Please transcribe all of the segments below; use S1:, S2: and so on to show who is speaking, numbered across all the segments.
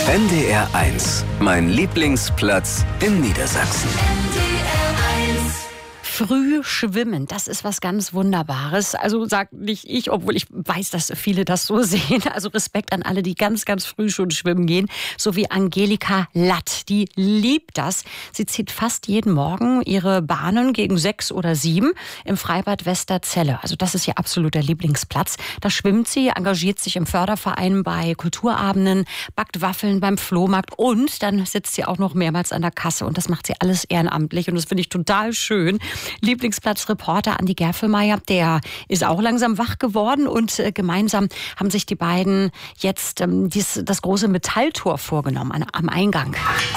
S1: NDR1, mein Lieblingsplatz in Niedersachsen.
S2: Früh schwimmen, das ist was ganz Wunderbares. Also sagt nicht ich, obwohl ich weiß, dass viele das so sehen. Also Respekt an alle, die ganz, ganz früh schon schwimmen gehen. So wie Angelika Latt, die liebt das. Sie zieht fast jeden Morgen ihre Bahnen gegen 6 oder 7 im Freibad Westerzelle. Also das ist ihr absoluter Lieblingsplatz. Da schwimmt sie, engagiert sich im Förderverein bei Kulturabenden, backt Waffeln beim Flohmarkt und dann sitzt sie auch noch mehrmals an der Kasse. Und das macht sie alles ehrenamtlich und das finde ich total schön. Lieblingsplatzreporter Andi Gerfelmeier, der ist auch langsam wach geworden und gemeinsam haben sich die beiden jetzt das große Metalltor vorgenommen am Eingang.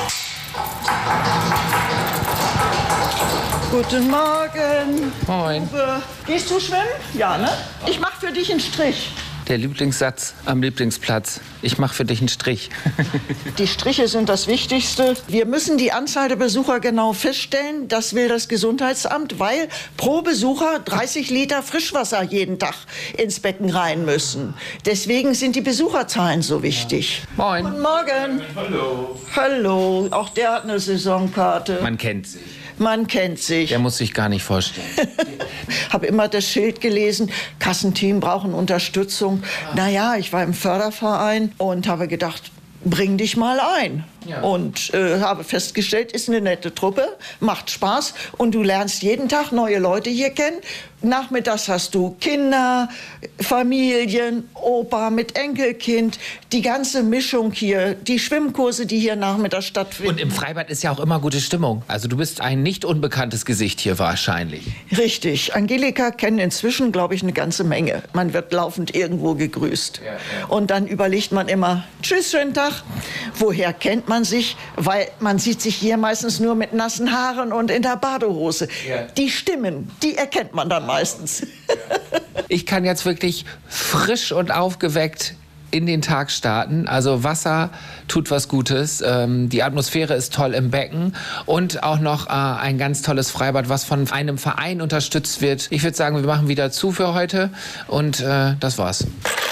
S3: Guten Morgen.
S4: Moin.
S3: Uwe. Gehst du schwimmen? Ja, ne? Ich mach für dich einen Strich.
S4: Der Lieblingssatz am Lieblingsplatz. Ich mache für dich einen Strich.
S3: Die Striche sind das Wichtigste. Wir müssen die Anzahl der Besucher genau feststellen. Das will das Gesundheitsamt, weil pro Besucher 30 Liter Frischwasser jeden Tag ins Becken rein müssen. Deswegen sind die Besucherzahlen so wichtig.
S4: Moin.
S3: Guten Morgen.
S4: Hallo.
S3: Hallo. Auch der hat eine Saisonkarte.
S4: Man kennt sich.
S3: Man kennt sich.
S4: Der muss sich gar nicht vorstellen.
S3: Habe immer das Schild gelesen, Kassenteam brauchen Unterstützung. Naja, ich war im Förderverein und habe gedacht, bring dich mal ein. Ja. Und habe festgestellt, ist eine nette Truppe, macht Spaß und du lernst jeden Tag neue Leute hier kennen. Nachmittags hast du Kinder, Familien, Opa mit Enkelkind, die ganze Mischung hier, die Schwimmkurse, die hier nachmittags stattfinden.
S4: Und im Freibad ist ja auch immer gute Stimmung. Also du bist ein nicht unbekanntes Gesicht hier wahrscheinlich.
S3: Richtig. Angelika kennen inzwischen, glaube ich, eine ganze Menge. Man wird laufend irgendwo gegrüßt. Ja, ja. Und dann überlegt man immer, tschüss, schönen Tag. Woher kennt man sich? Weil man sieht sich hier meistens nur mit nassen Haaren und in der Badehose. Ja. Die Stimmen, die erkennt man dann meistens.
S4: Ich kann jetzt wirklich frisch und aufgeweckt in den Tag starten. Also Wasser tut was Gutes. Die Atmosphäre ist toll im Becken und auch noch ein ganz tolles Freibad, was von einem Verein unterstützt wird. Ich würde sagen, wir machen wieder zu für heute und das war's.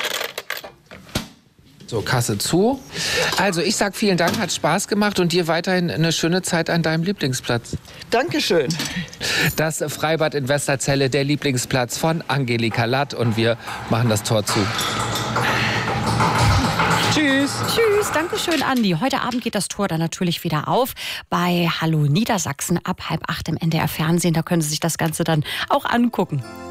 S4: So, Kasse zu. Also ich sag vielen Dank, hat Spaß gemacht und dir weiterhin eine schöne Zeit an deinem Lieblingsplatz.
S3: Dankeschön.
S4: Das Freibad in Westerzelle, der Lieblingsplatz von Angelika Latt und wir machen das Tor zu. Tschüss.
S2: Tschüss, danke schön, Andi. Heute Abend geht das Tor dann natürlich wieder auf bei Hallo Niedersachsen ab 7:30 im NDR Fernsehen. Da können Sie sich das Ganze dann auch angucken.